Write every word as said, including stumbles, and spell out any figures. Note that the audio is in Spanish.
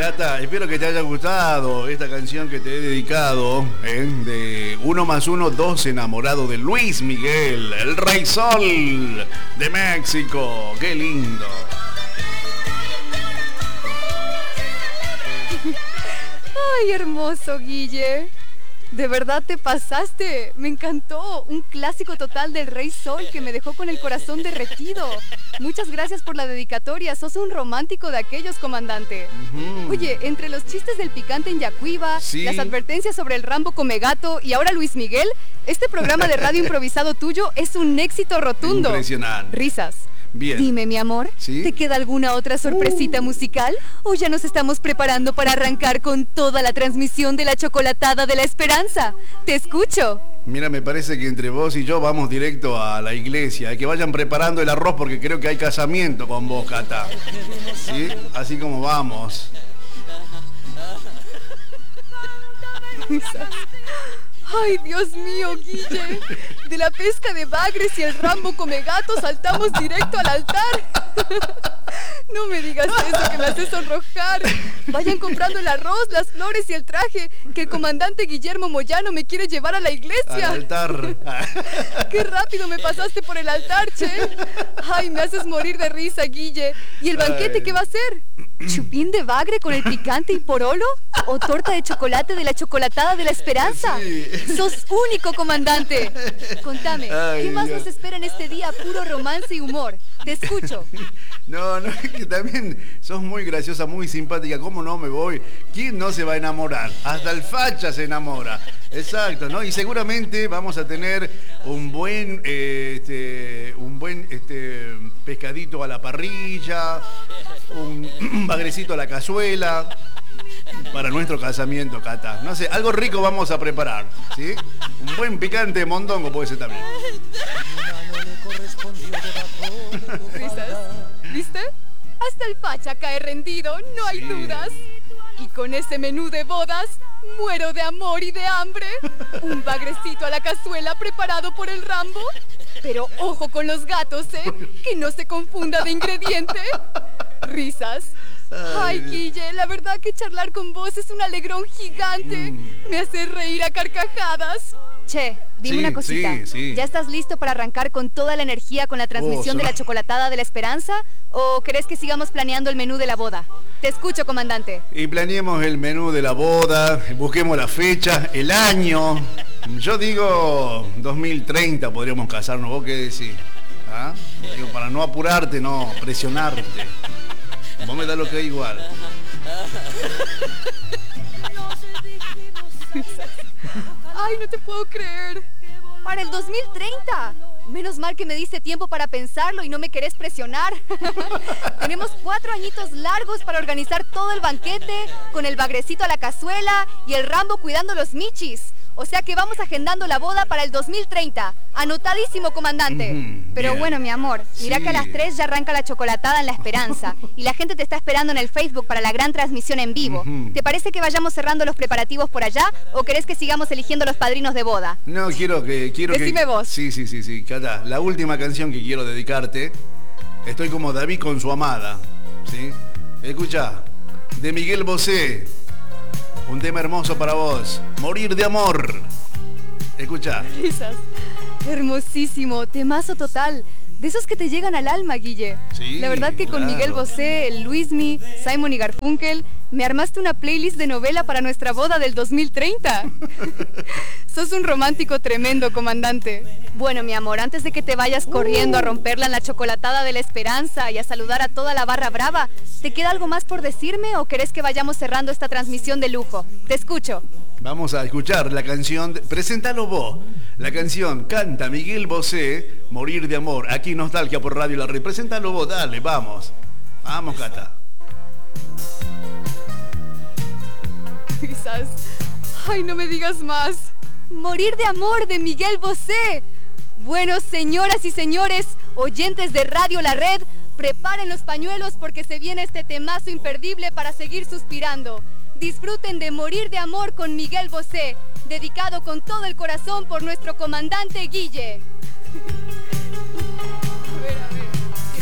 Cata, espero que te haya gustado esta canción que te he dedicado, ¿eh? De uno más uno, dos, enamorado de Luis Miguel, el Rey Sol de México. ¡Qué lindo! Ay, hermoso, Guille. De verdad te pasaste. Me encantó. Un clásico total del Rey Sol que me dejó con el corazón derretido. Muchas gracias por la dedicatoria. Sos un romántico de aquellos, comandante. Uh-huh. Oye, entre los chistes del picante en Yacuiba, sí, las advertencias sobre el Rambo come gato y ahora Luis Miguel, este programa de radio improvisado tuyo es un éxito rotundo. Impresionante. Risas. Bien. Dime, mi amor, ¿sí? ¿Te queda alguna otra sorpresita uh. musical? ¿O ya nos estamos preparando para arrancar con toda la transmisión de la chocolatada de la esperanza? Te escucho. Mira, me parece que entre vos y yo vamos directo a la iglesia. Que vayan preparando el arroz porque creo que hay casamiento con vos, Cata. ¿Sí? Así como vamos. Ay, Dios mío, Guille. De la pesca de bagres y el Rambo come gato saltamos directo al altar. No me digas eso, que me hace sonrojar. Vayan comprando el arroz, las flores y el traje, que el comandante Guillermo Moyano me quiere llevar a la iglesia. Al altar. Qué rápido me pasaste por el altar, che. Ay, me haces morir de risa, Guille. ¿Y el banquete qué va a ser? ¿Chupín de bagre con el picante y porolo? ¿O torta de chocolate de la chocolatada de la esperanza? Sí. ¡Sos único, comandante! Contame, Ay, ¿qué más Dios. nos espera en este día puro romance y humor? Te escucho. No, no, es que también sos muy graciosa, muy simpática. ¿Cómo no me voy? ¿Quién no se va a enamorar? Hasta el facha se enamora. Exacto, ¿no? Y seguramente vamos a tener un buen, eh, este, un buen este, pescadito a la parrilla, un, un bagrecito a la cazuela. Para nuestro casamiento, Cata. No sé, algo rico vamos a preparar, ¿sí? Un buen picante de mondongo puede ser también. ¿Risas? ¿Viste? Hasta el facha cae rendido, no hay sí. dudas. Y con ese menú de bodas, muero de amor y de hambre. Un bagrecito a la cazuela preparado por el Rambo. Pero ojo con los gatos, ¿eh? Que no se confunda de ingrediente. Risas. Ay, Guille, la verdad que charlar con vos es un alegrón gigante. Mm. Me hace reír a carcajadas. Che, dime sí, una cosita. Sí, sí. ¿Ya estás listo para arrancar con toda la energía con la transmisión oh, de la chocolatada de la esperanza? ¿O querés que sigamos planeando el menú de la boda? Te escucho, comandante. Y planeemos el menú de la boda, busquemos la fecha, el año. Yo digo dos mil treinta podríamos casarnos. ¿Vos qué decís? ¿Ah? Digo, para no apurarte, no presionarte. Vos me das lo que es igual. Ay, no te puedo creer. Para el dos mil treinta. Menos mal que me diste tiempo para pensarlo y no me querés presionar. Tenemos cuatro añitos largos para organizar todo el banquete, con el bagrecito a la cazuela y el Rambo cuidando los michis. O sea que vamos agendando la boda para el dos mil treinta. Anotadísimo, comandante. Mm-hmm, Pero bien. Bueno, mi amor, mirá sí. que a las tres ya arranca la chocolatada en La Esperanza. Y la gente te está esperando en el Facebook para la gran transmisión en vivo. Mm-hmm. ¿Te parece que vayamos cerrando los preparativos por allá? ¿O querés que sigamos eligiendo los padrinos de boda? No, quiero que... quiero Decime que... vos. Sí, sí, sí, sí. Cata, la última canción que quiero dedicarte. Estoy como David con su amada. ¿Sí? Escucha, de Miguel Bosé. Un tema hermoso para vos. Morir de amor. Escucha. Risas. Hermosísimo. Temazo total. De esos que te llegan al alma, Guille. Sí, la verdad que claro. Con Miguel Bosé, el Luismi, Simon y Garfunkel, me armaste una playlist de novela para nuestra boda del dos mil treinta. Sos un romántico tremendo, comandante. Bueno, mi amor, antes de que te vayas corriendo uh. a romperla en la chocolatada de la esperanza y a saludar a toda la barra brava, ¿te queda algo más por decirme o querés que vayamos cerrando esta transmisión de lujo? Te escucho. Vamos a escuchar la canción, de... preséntalo vos, la canción canta Miguel Bosé, Morir de amor, aquí en Nostalgia por Radio La Red. Preséntalo vos, dale, vamos. Vamos, Cata. Quizás. Ay, no me digas más. Morir de amor de Miguel Bosé. Bueno, señoras y señores, oyentes de Radio La Red, preparen los pañuelos porque se viene este temazo imperdible para seguir suspirando. Disfruten de Morir de amor con Miguel Bosé, dedicado con todo el corazón por nuestro comandante Guille.